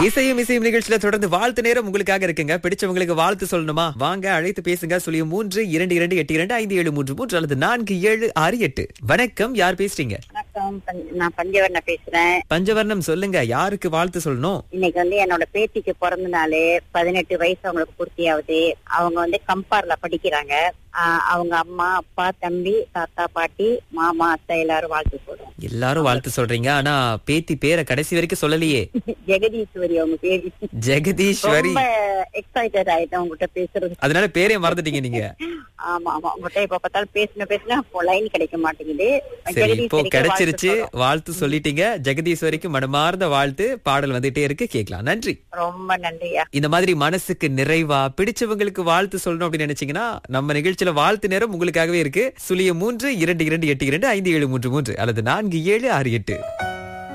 இசையும் இசையும் நிகழ்ச்சியில தொடர்ந்து வாழ்த்து நேரம் உங்களுக்காக இருக்குங்க. பிடிச்சவங்களுக்கு வாழ்த்து சொல்லணுமா? வாங்க அழைத்து பேசுங்க. 0322825733 அல்லது 4768. வணக்கம், யார் பேசுறீங்க? வணக்கம், நான் பஞ்சவர்ண பேசுறேன். பஞ்சவர்ணம், சொல்லுங்க, யாருக்கு வாழ்த்து சொல்லணும்? இன்னைக்கு என்னோட பேத்திக்கு பிறந்த நாள். 18 வயசு அவங்களுக்கு பூர்த்தியாகுது. அவங்க கம்பார்ல படிக்கிறாங்க. அவங்க அம்மா, அப்பா, தம்பி, தாத்தா, பாட்டி, மாமா, அத்தை எல்லாரும் வாழ்த்து சொல்றோம். எல்லாரும் வாழ்த்து சொல்றீங்க. ஆனா பேத்தி பேரை கடைசி வரைக்கும் சொல்லலையே. ஜெகதீஸ்வரி அவங்க பேரு. ஜெகதீஸ்வரி. ரொம்ப எக்ஸைட்டட் ஆயிட்டேன் உங்ககிட்ட பேசுறது. அதனால பேரே மறந்துட்டீங்க நீங்க. ஆமா ஆமா, உங்ககிட்ட இப்ப பார்த்தாலும் பேசினா லைன் கிடைக்க மாட்டேங்குது. சரி, இப்போ கிடைச்சிருச்சு, வாழ்த்து சொல்லிட்டீங்க. ஜெகதீஸ்வரிக்கு மனமார்ந்த வாழ்த்து. பாடல் வந்துட்டே இருக்கு, கேட்கலாம். நன்றி, ரொம்ப நன்றியா. இந்த மாதிரி மனசுக்கு நிறைவா பிடிச்சவங்களுக்கு வாழ்த்து சொல்லணும் அப்படின்னு நினைச்சீங்கன்னா நம்ம நிகழ்ச்சியில வாழ்த்து நேரம் உங்களுக்காகவே இருக்கு. 0322825733 அல்லது 4768.